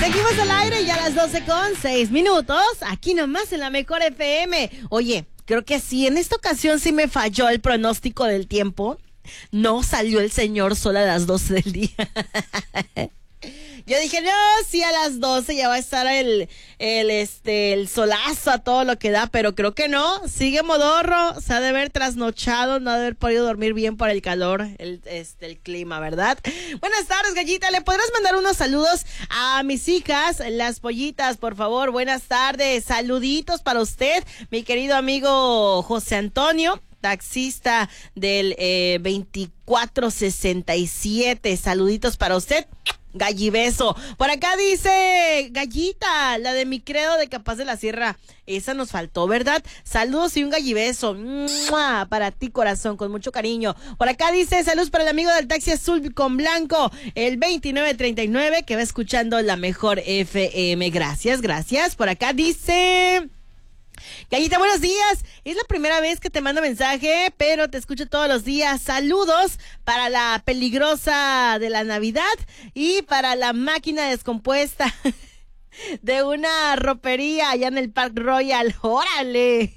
Seguimos al aire ya a las 12:06. Aquí nomás en la mejor FM. Oye, creo que sí, en esta ocasión sí me falló el pronóstico del tiempo. No salió el señor sol a las 12 del día. Yo dije, no, sí, a las 12 ya va a estar el solazo a todo lo que da, pero creo que no, sigue modorro, se ha de haber trasnochado, no ha de haber podido dormir bien por el calor, el clima, ¿verdad? Buenas tardes, Gallita, ¿le podrás mandar unos saludos a mis hijas, las pollitas, por favor? Buenas tardes, saluditos para usted, mi querido amigo José Antonio, taxista del 2467, saluditos para usted. Gallibeso. Por acá dice Gallita, la de mi credo de Capaz de la Sierra. Esa nos faltó, ¿verdad? Saludos y un gallibeso. ¡Mua! Para ti, corazón, con mucho cariño. Por acá dice saludos para el amigo del taxi azul con blanco, el 2939, que va escuchando la mejor FM. Gracias, gracias. Por acá dice... Gallita, buenos días. Es la primera vez que te mando mensaje, pero te escucho todos los días. Saludos para la peligrosa de la Navidad y para la máquina descompuesta de una ropería allá en el Park Royal. ¡Órale!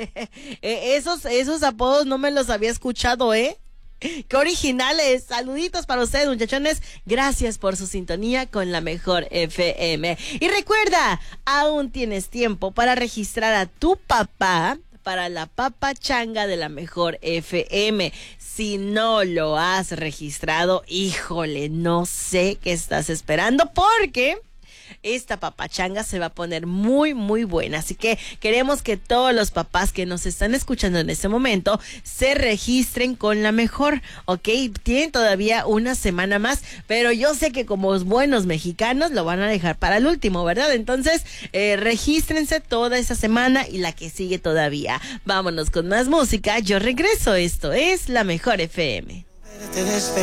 Esos apodos no me los había escuchado, ¿eh? ¡Qué originales! Saluditos para ustedes, muchachones. Gracias por su sintonía con la mejor FM. Y recuerda, aún tienes tiempo para registrar a tu papá para la papachanga de la mejor FM. Si no lo has registrado, híjole, no sé qué estás esperando, porque esta papachanga se va a poner muy, muy buena. Así que queremos que todos los papás que nos están escuchando en este momento se registren con la mejor, ¿ok? Tienen todavía una semana más, pero yo sé que como buenos mexicanos lo van a dejar para el último, ¿verdad? Entonces, regístrense toda esa semana y la que sigue todavía. Vámonos con más música. Yo regreso. Esto es la mejor FM.